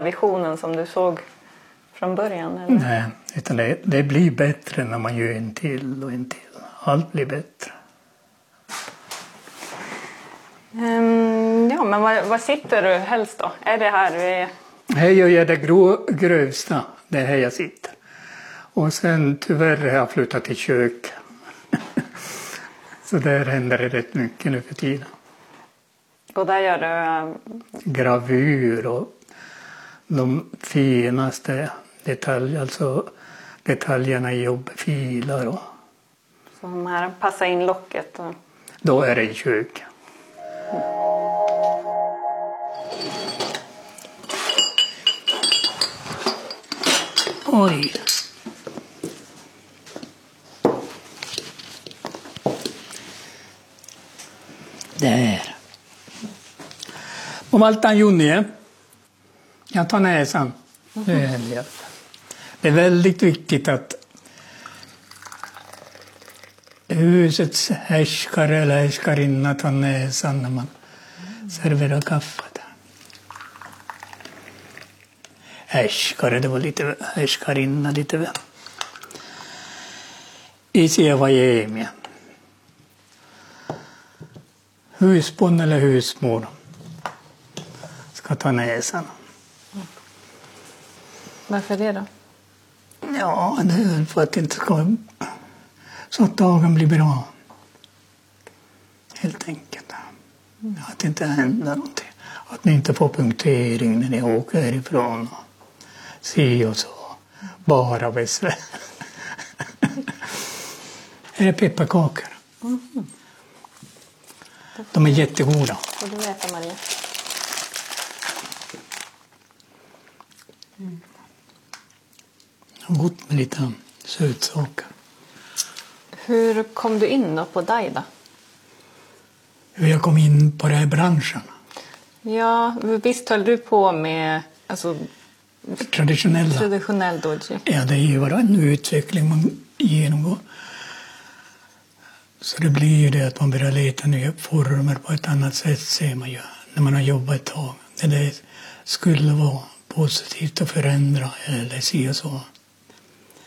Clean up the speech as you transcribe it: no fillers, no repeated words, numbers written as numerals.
visionen som du såg från början? Eller? Nej, utan det blir bättre när man gör en till och en till. Allt blir bättre. Ja, men var sitter du helst då? Är det här du är? Här gör jag det grövsta, det är här jag sitter. Och sen tyvärr har jag flyttat till kök. Så där händer det rätt mycket nu för tiden. Och där gör du? Gravur och de finaste detaljerna i jobbfilar. Och Så de här passar in locket? Och... Då är det i kök. Oj. Där. Och Maltan Junnie. Jag tar näsan. Det är väldigt viktigt att husets härskare eller härskarinna tar näsan när man serverar kaffe. Härskare, det var lite härskarinna, lite väl. Isievajemia. Husbond eller husmor ska ta näsan. Varför det då? Ja, det är för att det inte ska... Så att dagen blir bra. Helt enkelt. Att det inte händer någonting. Att ni inte får punktering när ni åker härifrån. Se och så. Bara besvär. Här är pepparkakor. De är jättegoda. Får du veta, Maria? Gott med lite sötsaker. Hur kom du in då på Daida? Hur jag kom in på den här branschen. Ja, visst höll du på med traditionell doji? Ja, det är ju bara en utveckling man genomgår. Så det blir ju det att man börjar leta nya former på ett annat sätt, ser man ju, när man har jobbat ett tag. Det skulle vara positivt att förändra eller se och så.